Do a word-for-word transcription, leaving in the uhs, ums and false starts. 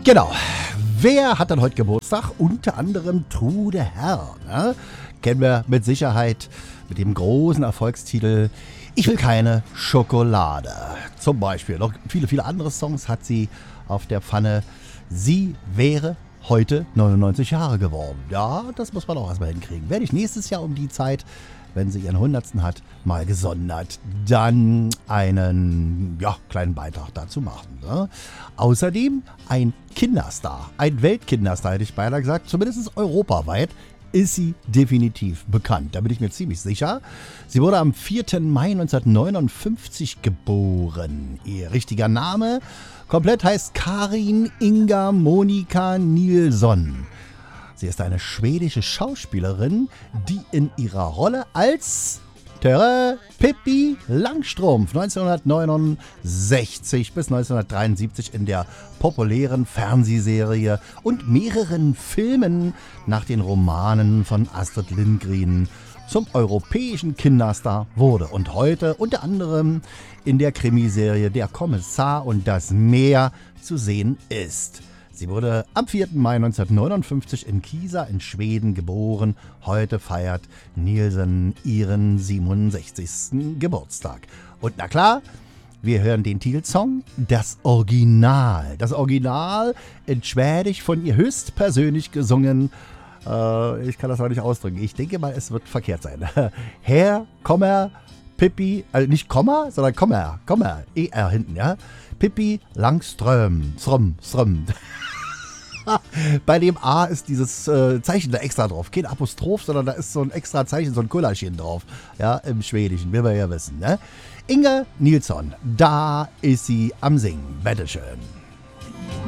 Genau. Wer hat dann heute Geburtstag? Unter anderem Trude Herr. Ne? Kennen wir mit Sicherheit mit dem großen Erfolgstitel Ich will keine Schokolade. Zum Beispiel. Noch viele, viele andere Songs hat sie auf der Pfanne. Sie wäre heute neunundneunzig Jahre geworden. Ja, das muss man auch erstmal hinkriegen. Werde ich nächstes Jahr um die Zeit, wenn sie ihren hundertsten hat, mal gesondert dann einen ja, kleinen Beitrag dazu machen. Ne? Außerdem ein Kinderstar, ein Weltkinderstar, hätte ich beinahe gesagt, zumindest europaweit ist sie definitiv bekannt. Da bin ich mir ziemlich sicher. Sie wurde am vierten Mai neunzehnhundertneunundfünfzig geboren. Ihr richtiger Name komplett heißt Karin Inga Monika Nilsson. Sie ist eine schwedische Schauspielerin, die in ihrer Rolle als Töre Pippi Langstrumpf neunzehnhundertneunundsechzig bis neunzehnhundertdreiundsiebzig in der populären Fernsehserie und mehreren Filmen nach den Romanen von Astrid Lindgren zum europäischen Kinderstar wurde und heute unter anderem in der Krimiserie Der Kommissar und das Meer zu sehen ist. Sie wurde am vierten Mai neunzehnhundertneunundfünfzig in Kisa in Schweden geboren. Heute feiert Nilsson ihren siebenundsechzigsten Geburtstag. Und na klar, wir hören den Titelsong, das Original. Das Original in Schwedisch von ihr höchstpersönlich gesungen. Äh, ich kann das aber nicht ausdrücken. Ich denke mal, es wird verkehrt sein. Herr, Kommer, Pippi, also nicht Komma, sondern Kommer, Kommer, E R hinten, ja. Pippi Langström, Ström, Ström. Bei dem A ist dieses äh, Zeichen da extra drauf. Kein Apostroph, sondern da ist so ein extra Zeichen, so ein Kullerchen drauf. Ja, im Schwedischen, will man ja wissen, ne? Inga Nilsson, da ist sie am Singen. Bitteschön.